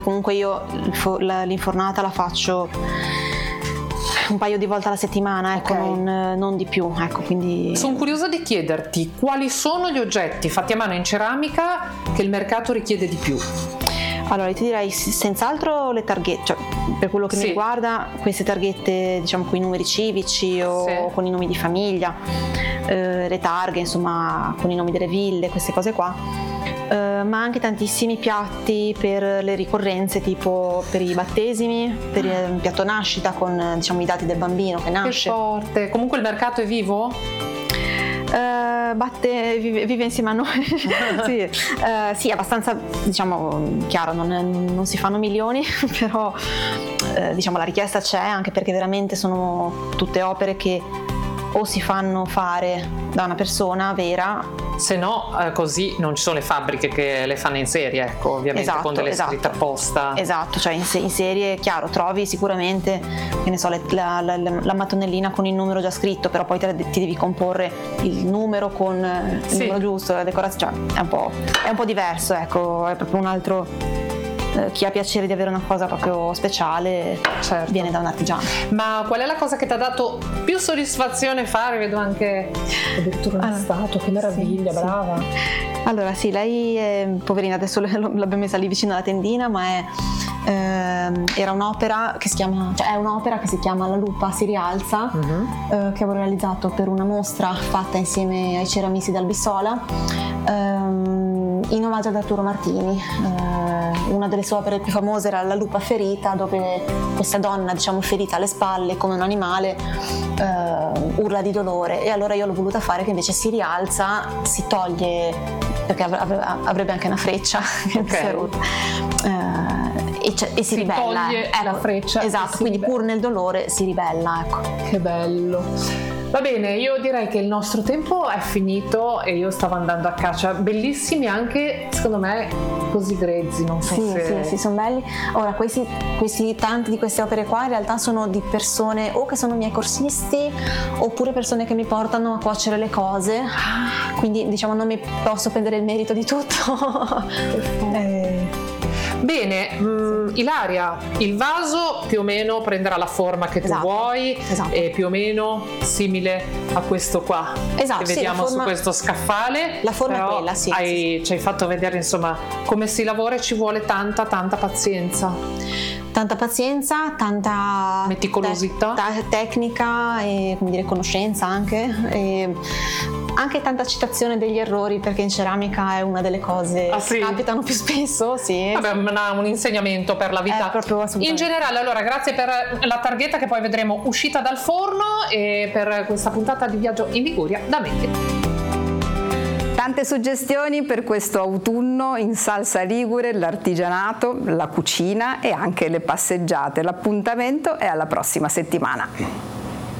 Comunque io l'infornata la faccio un paio di volte alla settimana, ecco, Ok. non di più, ecco, quindi... Sono curiosa di chiederti quali sono gli oggetti fatti a mano in ceramica che il mercato richiede di più. Allora, ti direi senz'altro le targhette, cioè per quello che mi Sì. riguarda, queste targhette, diciamo, con i numeri civici o Sì. con i nomi di famiglia, le targhe, insomma, con i nomi delle ville, queste cose qua. Ma anche tantissimi piatti per le ricorrenze, tipo per i battesimi, per il piatto nascita con, diciamo, i dati del bambino che Che nasce. forte. Comunque il mercato è vivo? Vive insieme a noi. Sì, sì, abbastanza, diciamo, chiaro, non si fanno milioni, però diciamo la richiesta c'è, anche perché veramente sono tutte opere che o si fanno fare da una persona vera. Se no, così non ci sono le fabbriche che le fanno in serie, ecco, ovviamente, Esatto, con delle scritte apposta. Esatto, cioè in serie, chiaro, trovi sicuramente, che ne so, la mattonellina con il numero già scritto, però poi ti devi comporre il numero con il Sì. numero giusto, la decorazione, cioè è un po' diverso, ecco, è proprio un altro... chi ha piacere di avere una cosa proprio speciale, Certo. viene da un artigiano. Ma qual è la cosa che ti ha dato più soddisfazione fare? Vedo anche addirittura una statua, che meraviglia, sì, sì. brava. Allora sì, lei poverina, adesso l'abbiamo messa lì vicino alla tendina, ma era un'opera che si chiama, cioè è un'opera che si chiama La lupa si rialza, che avevo realizzato per una mostra fatta insieme ai ceramisti d'Albissola, in omaggio ad Arturo Martini. Una delle sue opere più famose era La lupa ferita, dove questa donna, diciamo, ferita alle spalle come un animale, urla di dolore, e allora io l'ho voluta fare che invece si rialza, si toglie, perché avrebbe anche una freccia che si è rotta, e si ribella. toglie la freccia, esatto, e si quindi ribella. pur nel dolore si ribella, ecco. Che bello. Va bene, io direi che il nostro tempo è finito e io stavo andando a caccia. Bellissimi anche, secondo me, così grezzi, non so se... Sì, sono belli. Ora, tanti di queste opere qua in realtà sono di persone o che sono miei corsisti oppure persone che mi portano a cuocere le cose, quindi diciamo non mi posso prendere il merito di tutto. Bene, Ilaria, il vaso più o meno prenderà la forma che tu Esatto, vuoi, esatto. e più o meno simile a questo qua Esatto, che sì, vediamo la forma- su questo scaffale. La forma è però quella, sì, ci hai fatto vedere insomma come si lavora e ci vuole tanta pazienza. Tanta pazienza, tanta Meticolosità. tecnica e, come dire, conoscenza anche, e anche tanta citazione degli errori, perché in ceramica è una delle cose sì? che capitano più spesso, sì. Vabbè, un insegnamento per la vita. È proprio assolutamente. In generale, allora, grazie per la targhetta che poi vedremo uscita dal forno e per questa puntata di Viaggio in Liguria da me. Tante suggestioni per questo autunno in salsa ligure, l'artigianato, la cucina e anche le passeggiate. L'appuntamento è alla prossima settimana.